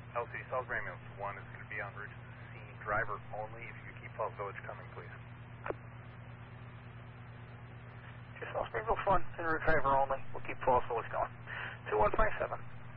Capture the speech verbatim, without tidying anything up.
L C Salisbury Ambulance one is going to be en route to the scene. Driver only. If you could keep Falls Village coming, please. Just Salisburyville one, en route driver only. We'll keep Falls Village going. two one five seven.